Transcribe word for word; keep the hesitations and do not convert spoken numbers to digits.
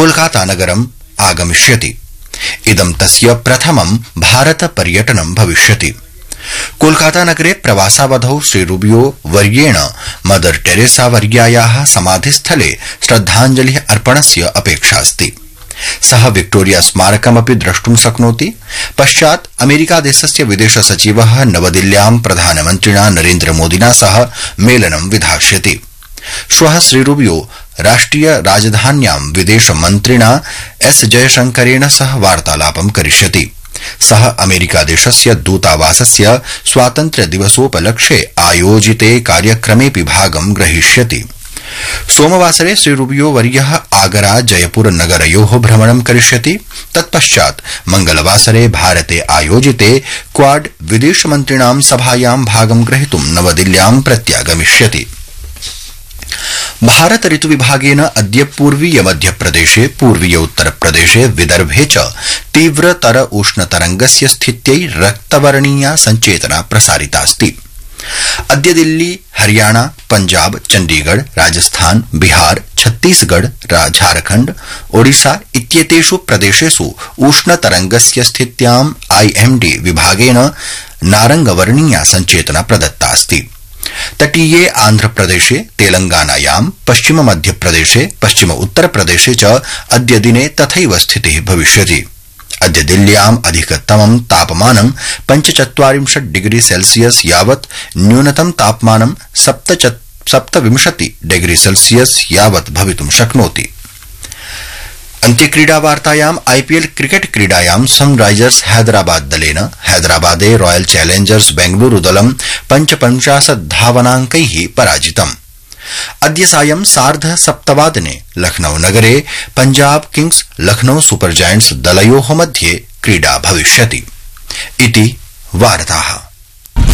कोलकाता नगरम् आगमिष्यति। इदं तस्य प्रथमं भारत पर्यटनं भविष्यति। कोलकाता नगरे प्रवासावधौ श्री रूबियो वर्येण मदर टेरेसा वर्यायाः समाधिस्थले श्रद्धाञ्जलिः अर्पणस्य अपेक्षास्ति। सः विक्टोरिया स्मारकमपि द्रष्टुं शक्नोति। पश्चात् अमेरिका देशस्य विदेश सचिवः नवदिल्ल्यां प्रधानमन्त्रिणा नरेन्द्र मोदिना सह मेलनं विधास्यति। श्वः श्री रूबियो राष्ट्रिय राजधान्यां विदेश मन्त्रिणा एस जयशंकरेण सह वार्तालापं करिष्यति। सः अमेरिका देशस्य दूतावासस्य स्वातन्त्र्य दिवसोपलक्ष्ये आयोजिते कार्यक्रमेऽपि भागं ग्रहीष्यति। सोमवासरे श्री रूबियो वर्यः आगरा जयपुर नगरयोः भ्रमणं करिष्यति। तत्पश्चात् मंगलवासरे भारते आयोजिते क्वाड विदेशमन्त्रिणां सभायां भागं ग्रहीतुं नवदिल्ल्यां प्रत्यागमिष्यति। भारत ऋतु विभागेन अद्य पूर्वीय मध्यप्रदेशे पूर्वीय उत्तरप्रदेशे विदर्भे च तीव्रतर उष्णतरंगस्य स्थित्यै रक्तवर्णीया संचेतना प्रसारितास्ति। अद्य दिल्ली, हरियाणा, पंजाब, चंडीगढ़, राजस्थान, बिहार, छत्तीसगढ़, झारखंड, ओडिशा इत्येतेषु प्रदेशेषु उष्णतरंगस्य स्थित्याम् आईएमडी विभागेन नारंगवर्णीया संचेतना प्रदत्तास्ति। तटीये आंध्रप्रदेशे, तेलंगानायां, पश्चिम मध्यप्रदेशे, पश्चिम उत्तरप्रदेशे च अद्य दिने तथैव स्थितिः भविष्यति। अद्य दिल्ल्याम् अधिकतमं तापमानं पञ्चचत्वारिंशत् डिग्री सेल्सियस यावत्, न्यूनतम तापमानं सप्तविंशति डिग्री सेल्सियस यावत् भवितुं शक्नोति। अन्त्यक्रीडावार्तायाम् आईपीएल क्रिकेट क्रीडायां सनराइजर्स हैदराबाद दलेन हैदराबादे रॉयल चैलेंजर्स बेंगलुरू दलं पञ्चपञ्चाशत् धावनाङ्कैः पराजितम्। अद्य सायं सार्ध सप्तवादने लखनऊ नगरे Punjab Kings Lucknow super giants दलयोः मध्ये क्रीडा भविष्यति। इति वार्ताः।